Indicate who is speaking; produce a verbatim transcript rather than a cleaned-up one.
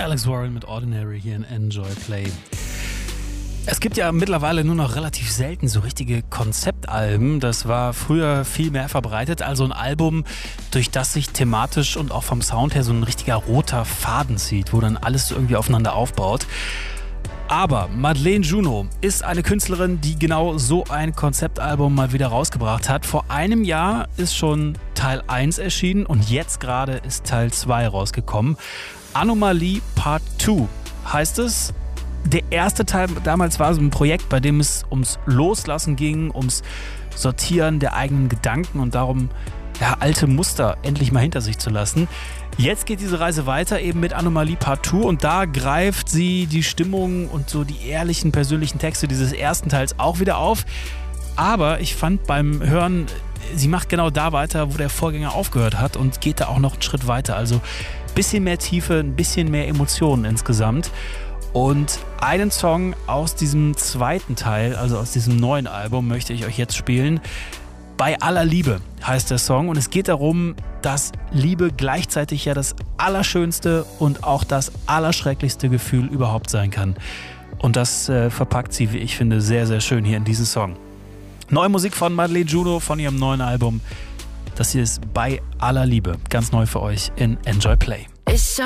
Speaker 1: Alex Warren mit Ordinary hier in Enjoy Play. Es gibt ja mittlerweile nur noch relativ selten so richtige Konzeptalben. Das war früher viel mehr verbreitet. Also ein Album, durch das sich thematisch und auch vom Sound her so ein richtiger roter Faden zieht, wo dann alles so irgendwie aufeinander aufbaut. Aber Madeleine Juno ist eine Künstlerin, die genau so ein Konzeptalbum mal wieder rausgebracht hat. Vor einem Jahr ist schon Teil eins erschienen und jetzt gerade ist Teil zwei rausgekommen. Anomalie Part zwei heißt es. Der erste Teil damals war so ein Projekt, bei dem es ums Loslassen ging, ums Sortieren der eigenen Gedanken und darum, ja, alte Muster endlich mal hinter sich zu lassen. Jetzt geht diese Reise weiter eben mit Anomalie Part zwei und da greift sie die Stimmung und so die ehrlichen, persönlichen Texte dieses ersten Teils auch wieder auf. Aber ich fand beim Hören, sie macht genau da weiter, wo der Vorgänger aufgehört hat und geht da auch noch einen Schritt weiter. Also ein bisschen mehr Tiefe, ein bisschen mehr Emotionen insgesamt. Und einen Song aus diesem zweiten Teil, also aus diesem neuen Album, möchte ich euch jetzt spielen. Bei aller Liebe heißt der Song und es geht darum, dass Liebe gleichzeitig ja das allerschönste und auch das allerschrecklichste Gefühl überhaupt sein kann. Und das äh, verpackt sie, wie ich finde, sehr, sehr schön hier in diesen Song. Neue Musik von Madeleine Juno von ihrem neuen Album. Das hier ist Bei aller Liebe. Ganz neu für euch in Enjoy Play.
Speaker 2: Ich